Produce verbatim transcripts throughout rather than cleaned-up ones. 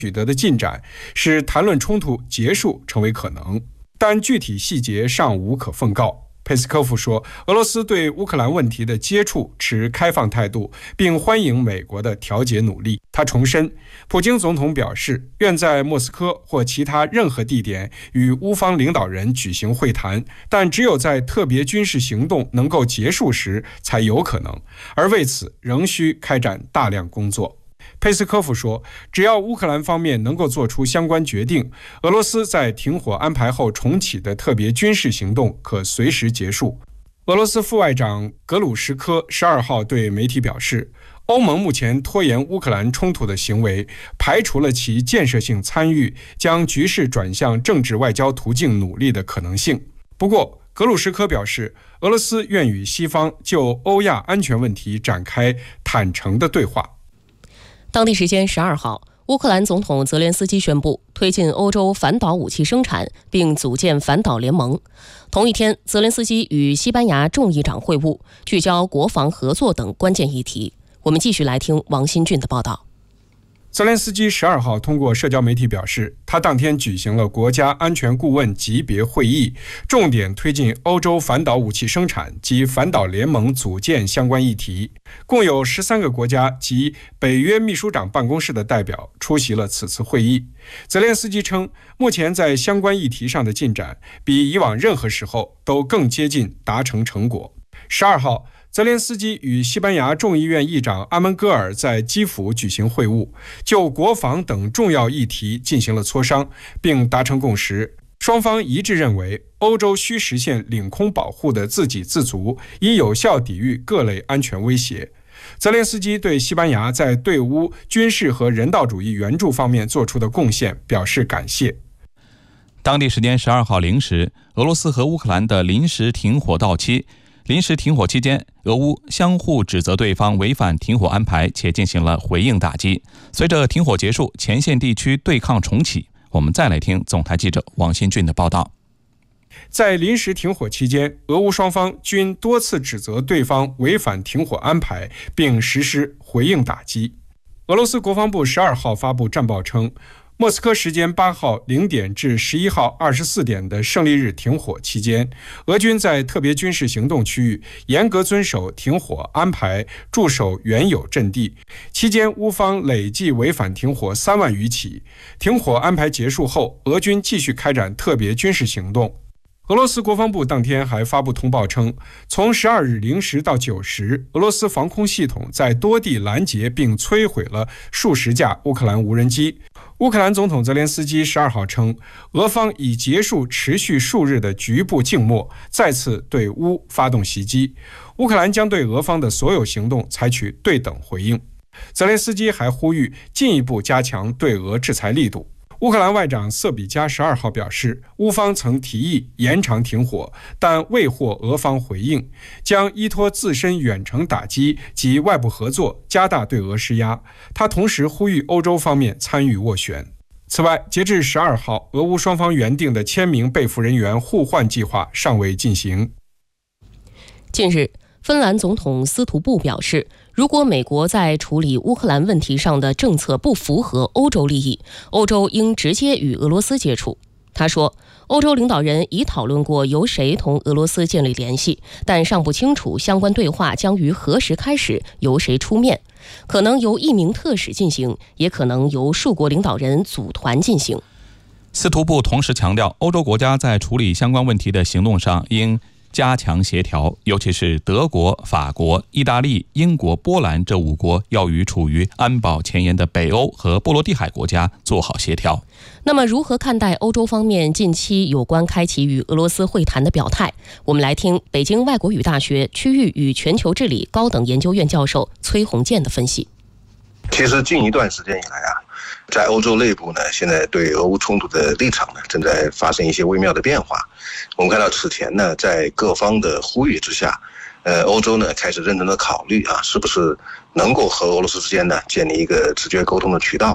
取得的进展，使谈论冲突结束成为可能，但具体细节尚无可奉告。佩斯科夫说，俄罗斯对乌克兰问题的接触持开放态度，并欢迎美国的调解努力。他重申，普京总统表示愿在莫斯科或其他任何地点与乌方领导人举行会谈，但只有在特别军事行动能够结束时才有可能，而为此仍需开展大量工作。佩斯科夫说，只要乌克兰方面能够做出相关决定，俄罗斯在停火安排后重启的特别军事行动可随时结束。俄罗斯副外长格鲁什科十二号对媒体表示，欧盟目前拖延乌克兰冲突的行为，排除了其建设性参与将局势转向政治外交途径努力的可能性。不过，格鲁什科表示，俄罗斯愿与西方就欧亚安全问题展开坦诚的对话。 当地时间十二号，乌克兰总统泽连斯基宣布推进欧洲反导武器生产，并组建反导联盟。同一天，泽连斯基与西班牙众议长会晤，聚焦国防合作等关键议题。我们继续来听王新俊的报道。 泽连斯基十二号通过社交媒体表示，他当天举行了国家安全顾问级别会议，重点推进欧洲反导武器生产及反导联盟组建相关议题。共有十三个国家及北约秘书长办公室的代表出席了此次会议。泽连斯基称，目前在相关议题上的进展比以往任何时候都更接近达成成果。十二号，泽连斯基与西班牙众议院议长阿门戈尔在基辅举行会晤，就国防等重要议题进行了磋商，并达成共识。双方一致认为，欧洲需实现领空保护的自给自足，以有效抵御各类安全威胁。泽连斯基对西班牙在对乌军事和人道主义援助方面做出的贡献表示感谢。 当地时间十二号零时，俄罗斯和乌克兰的临时停火到期。临时停火期间，俄乌相互指责对方违反停火安排，且进行了回应打击。随着停火结束，前线地区对抗重启。我们再来听总台记者王新俊的报道。 在临时停火期间，俄乌双方均多次指责对方违反停火安排，并实施回应打击。俄罗斯国防部十二号发布战报称，莫斯科时间八号零点至十一号二十四点的胜利日停火期间，俄军在特别军事行动区域严格遵守停火安排，驻守原有阵地。期间，乌方累计违反停火三万余起。停火安排结束后，俄军继续开展特别军事行动。俄罗斯国防部当天还发布通报称，从十二日零时到九时，俄罗斯防空系统在多地拦截并摧毁了数十架乌克兰无人机。乌克兰总统泽连斯基十二号称，俄方已结束持续数日的局部静默，再次对乌发动袭击。乌克兰将对俄方的所有行动采取对等回应。泽连斯基还呼吁进一步加强对俄制裁力度。乌克兰外长瑟比加十二号表示，乌方曾提议延长停火，但未获俄方回应，将依托自身远程打击及外部合作，加大对俄施压。他同时呼吁欧洲方面参与斡旋。此外，截至十二号，俄乌双方原定的千名被俘人员互换计划尚未进行。 近日，芬兰总统斯图布表示，如果美国在处理乌克兰问题上的政策不符合欧洲利益，欧洲应直接与俄罗斯接触。他说，欧洲领导人已讨论过由谁同俄罗斯建立联系，但尚不清楚相关对话将于何时开始，由谁出面，可能由一名特使进行，也可能由数国领导人组团进行。 斯图布同时强调，欧洲国家在处理相关问题的行动上应加强协调，尤其是德国、法国、意大利、英国、波兰这五国要与处于安保前沿的北欧和波罗的海国家做好协调。 那么如何看待欧洲方面近期有关开启与俄罗斯会谈的表态？我们来听北京外国语大学区域与全球治理高等研究院教授崔洪建的分析。 其实近一段时间以来啊，在欧洲内部呢，现在对俄乌冲突的立场呢，正在发生一些微妙的变化。我们看到此前呢，在各方的呼吁之下，呃，欧洲呢开始认真的考虑啊，是不是能够和俄罗斯之间呢建立一个直接沟通的渠道。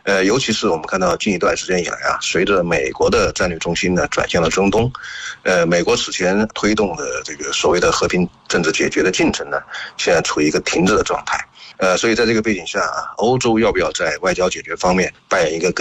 呃，尤其是我们看到近一段时间以来啊，随着美国的战略中心呢转向了中东，呃，美国此前推动的这个所谓的和平政治解决的进程呢，现在处于一个停滞的状态。呃，所以在这个背景下啊，欧洲要不要在外交解决方面扮演一个更